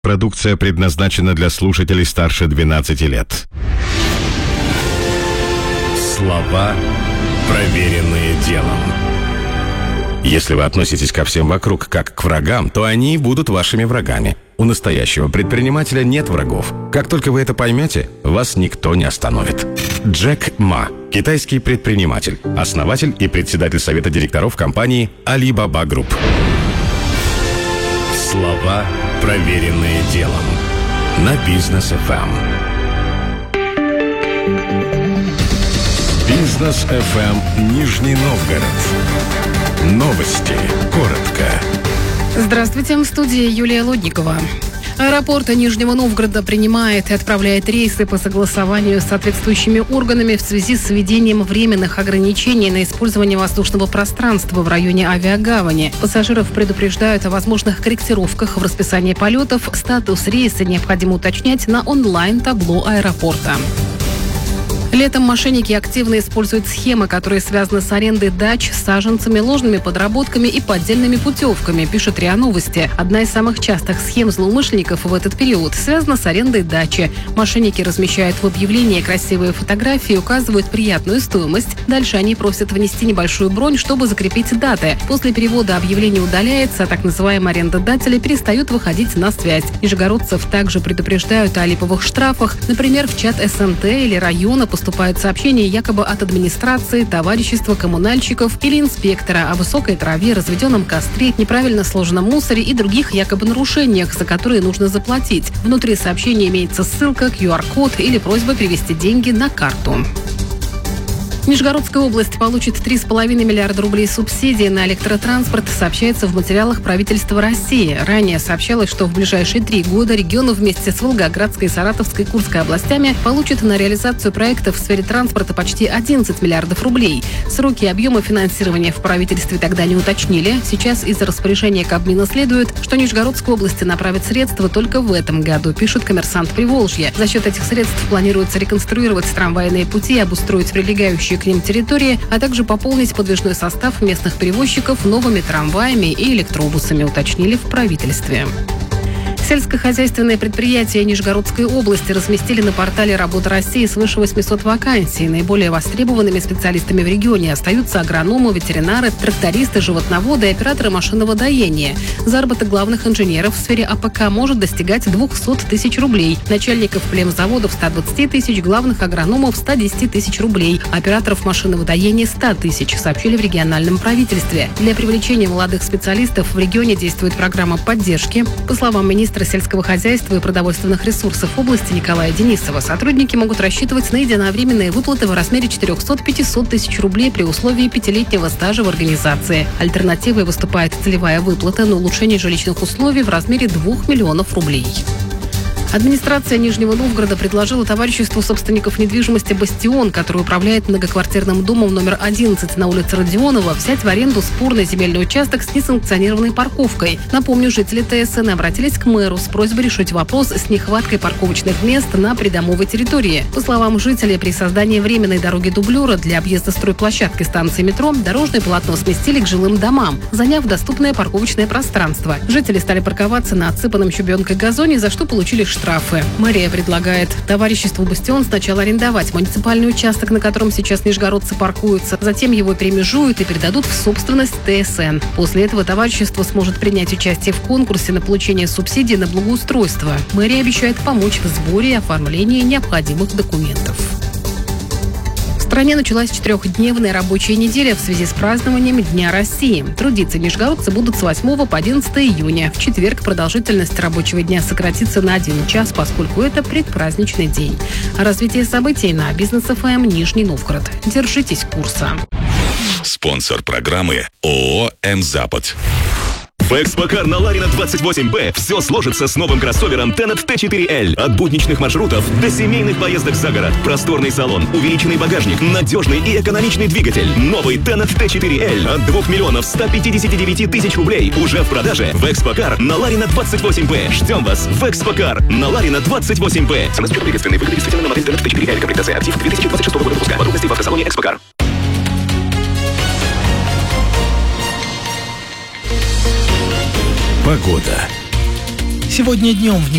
Продукция предназначена для слушателей старше 12 лет. Слова, проверенные делом. Если вы относитесь ко всем вокруг как к врагам, то они будут вашими врагами. У настоящего предпринимателя нет врагов. Как только вы это поймете, вас никто не остановит. Джек Ма, китайский предприниматель, основатель и председатель совета директоров компании Alibaba Group. Слова, проверенные делом. На Бизнес FM. Бизнес FM Нижний Новгород. Новости. Коротко. Здравствуйте, в студии Юлия Лодникова. Аэропорт Нижнего Новгорода принимает и отправляет рейсы по согласованию с соответствующими органами в связи с введением временных ограничений на использование воздушного пространства в районе авиагавани. Пассажиров предупреждают о возможных корректировках в расписании полетов. Статус рейса необходимо уточнять на онлайн-табло аэропорта. Летом мошенники активно используют схемы, которые связаны с арендой дач, саженцами, ложными подработками и поддельными путевками, пишет РИА Новости. Одна из самых частых схем злоумышленников в этот период связана с арендой дачи. Мошенники размещают в объявлении красивые фотографии, указывают приятную стоимость. Дальше они просят внести небольшую бронь, чтобы закрепить даты. После перевода объявление удаляется, а так называемые арендодатели перестают выходить на связь. Нижегородцев также предупреждают о липовых штрафах. Например, в чат СНТ или района поступают сообщения якобы от администрации, товарищества коммунальщиков или инспектора о высокой траве, разведенном костре, неправильно сложенном мусоре и других якобы нарушениях, за которые нужно заплатить. Внутри сообщения имеется ссылка, QR-код или просьба перевести деньги на карту. Нижегородская область получит 3,5 миллиарда рублей субсидий на электротранспорт, сообщается в материалах правительства России. Ранее сообщалось, что в ближайшие 3 года регион вместе с Волгоградской, Саратовской и Курской областями получит на реализацию проектов в сфере транспорта почти 11 миллиардов рублей. Сроки и объемы финансирования в правительстве тогда не уточнили. Сейчас из распоряжения Кабмина следует, что Нижегородской области направят средства только в этом году, пишет «Коммерсант Приволжья». За счет этих средств планируется реконструировать трамвайные пути, обустроить прилегающие к ним территории, а также пополнить подвижной состав местных перевозчиков новыми трамваями и электробусами, уточнили в правительстве. Сельскохозяйственные предприятия Нижегородской области разместили на портале «Работа России» свыше 800 вакансий. Наиболее востребованными специалистами в регионе остаются агрономы, ветеринары, трактористы, животноводы и операторы машинного доения. Заработок главных инженеров в сфере АПК может достигать 200 тысяч рублей, начальников племзаводов 120 тысяч, главных агрономов 110 тысяч рублей, операторов машинного доения 100 тысяч, сообщили в региональном правительстве. Для привлечения молодых специалистов в регионе действует программа поддержки. По словам министра сельского хозяйства и продовольственных ресурсов области Николая Денисова, сотрудники могут рассчитывать на единовременные выплаты в размере 400-500 тысяч рублей при условии 5-летнего стажа в организации. Альтернативой выступает целевая выплата на улучшение жилищных условий в размере 2 миллионов рублей. Администрация Нижнего Новгорода предложила товариществу собственников недвижимости «Бастион», который управляет многоквартирным домом номер 11 на улице Родионова, взять в аренду спорный земельный участок с несанкционированной парковкой. Напомню, жители ТСН обратились к мэру с просьбой решить вопрос с нехваткой парковочных мест на придомовой территории. По словам жителей, при создании временной дороги-дублера для объезда стройплощадки станции метро дорожное полотно сместили к жилым домам, заняв доступное парковочное пространство. Жители стали парковаться на отсыпанном щебенкой газоне, за что получили штрафы. Мэрия предлагает товариществу «Бастион» сначала арендовать муниципальный участок, на котором сейчас нижегородцы паркуются, затем его перемежуют и передадут в собственность ТСН. После этого товарищество сможет принять участие в конкурсе на получение субсидий на благоустройство. Мэрия обещает помочь в сборе и оформлении необходимых документов. В стране началась 4-дневная рабочая неделя в связи с празднованием Дня России. Трудиться нижегородцы будут с 8 по 11 июня. В четверг продолжительность рабочего дня сократится на 1 час, поскольку это предпраздничный день. Развитие событий на Бизнес ФМ Нижний Новгород. Держитесь курса. Спонсор программы ООО «М-Запад». В Экспокар на Ларина 28Б все сложится с новым кроссовером Tenet T4L. От будничных маршрутов до семейных поездок за город. Просторный салон, увеличенный багажник, надежный и экономичный двигатель. Новый Tenet T4L от 2 миллионов 159 тысяч рублей уже в продаже. В Экспокар на Ларина 28Б. Ждем вас в Экспокар на Ларина 28Б. Цена с учетом приветственной выгоды действительно на модель Tenet T4L. Комплектация актив 2026 года выпуска. Подробности в автосалоне Экспокар. Погода. Сегодня днем в